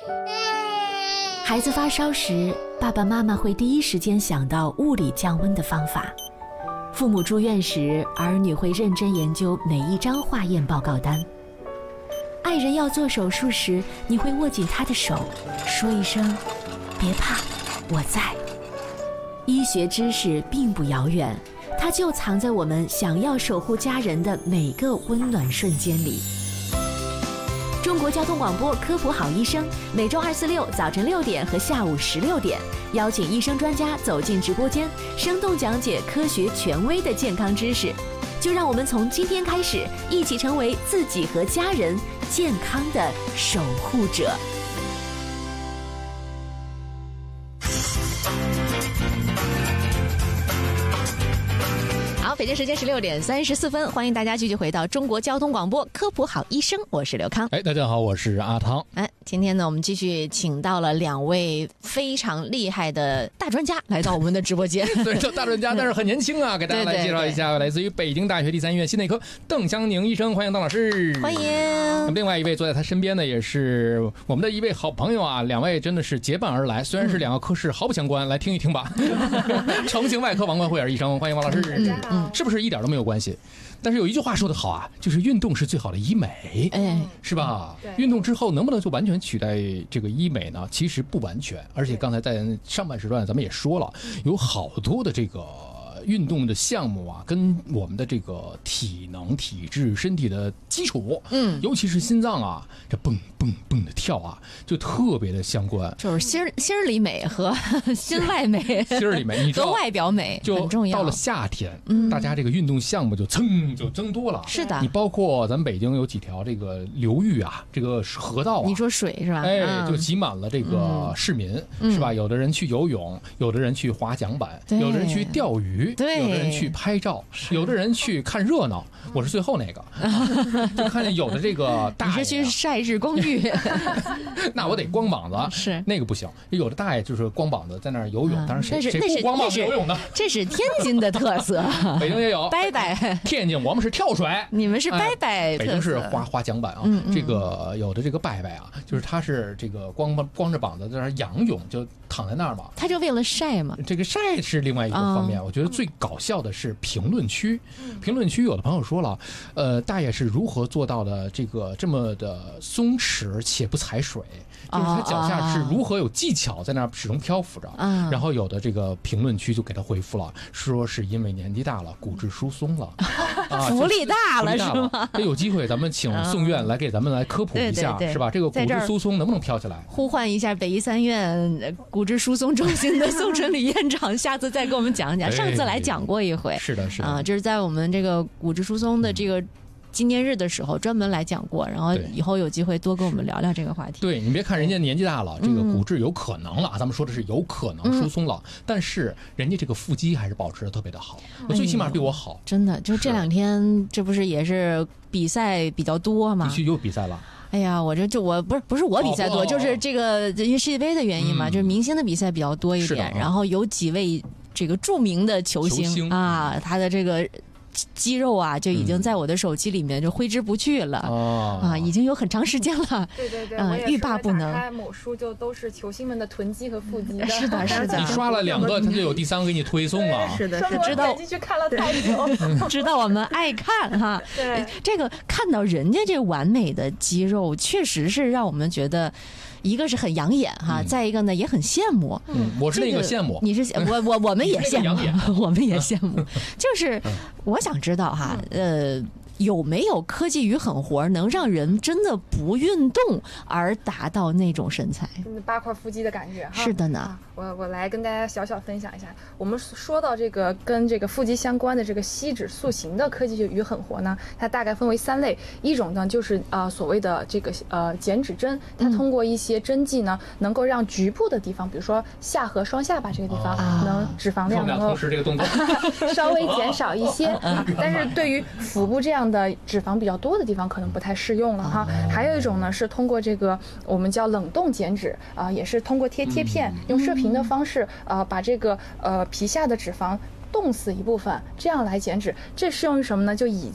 孩子发烧时，爸爸妈妈会第一时间想到物理降温的方法。父母住院时，儿女会认真研究每一张化验报告单。爱人要做手术时，你会握紧他的手，说一声“别怕，我在”。医学知识并不遥远，它就藏在我们想要守护家人的每个温暖瞬间里。中国交通广播科普好医生，每周2、4、6早晨6点和下午16点，邀请医生专家走进直播间，生动讲解科学权威的健康知识。就让我们从今天开始，一起成为自己和家人健康的守护者。好，北京时间16点34分，欢迎大家继续回到中国交通广播科普好医生，我是刘康。 大家好，我是阿汤。 今天呢，我们继续请到了2位非常厉害的大专家来到我们的直播间。 对，大专家，但是很年轻啊，给大家来介绍一下，来自于北京大学第3医院心内科邓湘宁医生，欢迎邓老师。 欢迎。 那么另外一位坐在他身边的也是我们的一位好朋友啊，2位真的是结伴而来，虽然是2个科室毫不相关，来听一听吧。成形外科王冠慧尔医生，欢迎王老师。是不是一点都没有关系？但是有一句话说得好啊，就是运动是最好的医美，是吧？运动之后能不能就完全取代这个医美呢？其实不完全，而且刚才在上半时段咱们也说了，有好多的这个运动的项目啊，跟我们的这个体能、体质、身体的基础，尤其是心脏啊，这蹦蹦蹦的跳啊，就特别的相关。 就是心里美和心外美， 心里美，你知道， 和外表美很重要。 到了夏天，大家这个运动项目就增多了。是的，你包括咱们北京有几条这个流域啊，这个河道啊， 你说水是吧？ 就挤满了这个市民，是吧？有的人去游泳，有的人去滑桨板，有的人去钓鱼。有的人去拍照，有的人去看热闹，我是最后那个，就看见有的这个大爷， 你是去晒日光浴， 那我得光膀子， 是那个不行。有的大爷就是光膀子在那儿游泳，当然谁不光膀子游泳呢？ 这是天津的特色， 北京也有拜拜。 天津我们是跳水， 你们是拜拜。 北京是滑桨板啊。这个有的这个拜拜啊，就是他是这个光着膀子在那儿仰泳，就躺在那儿嘛， 他就为了晒嘛。 这个晒是另外一个方面，我觉得最搞笑的是评论区。评论区有的朋友说了，大爷是如何做到的这么的松弛且不踩水，就是他脚下是如何有技巧在那儿始终漂浮着。然后有的这个评论区就给他回复了，说是因为年纪大了，骨质疏松了， 福利大了是吗？ 有机会咱们请宋院来给咱们来科普一下，是吧？这个骨质疏松能不能飘起来？ 呼唤一下北医3院骨质疏松中心的宋春礼院长，下次再给我们讲讲。上次来讲过一回， 是的就是在我们这个骨质疏松的这个纪念日的时候专门来讲过，然后以后有机会多跟我们聊聊这个话题。 对，你别看人家年纪大了，这个骨质有可能了，咱们说的是有可能疏松了，但是人家这个腹肌还是保持的特别的好，最起码比我好。 真的，就这2天，这不是也是比赛比较多吗？ 必须有比赛了。 哎呀，我不是我比赛多，就是这个因为世界杯的原因嘛，就是明星的比赛比较多一点，然后有几位这个著名的球星啊，他的这个肌肉啊，就已经在我的手机里面就挥之不去了，已经有很长时间了。 对， 欲罢不能。 打开某书就都是球星们的臀肌和腹肌的。 是的。 你刷了2个，他就有第3个给你推送啊。 是的， 知道进去看了太久， 知道我们爱看哈。对，这个看到人家这完美的肌肉，确实是让我们觉得。一个是很养眼哈，再一个呢也很羡慕。 我是那个羡慕， 你是我们也羡慕，我们也羡慕。就是我想知道哈，有没有科技与狠活能让人真的不运动而达到那种身材 ？8块腹肌的感觉哈。 是的呢。 我来跟大家小分享一下。我们说到这个跟这个腹肌相关的这个吸脂塑形的科技与狠活呢，它大概分为3类。一种呢就是所谓的这个减脂针，它通过一些针剂呢，能够让局部的地方，比如说下颌、双下巴这个地方，能脂肪量能够稍微减少一些。但是对于腹部这样的脂肪比较多的地方，可能不太适用了哈。还有一种呢是通过这个我们叫冷冻减脂也是通过贴片，用射频的方式把这个皮下的脂肪冻死一部分，这样来减脂。这适用于什么呢？就以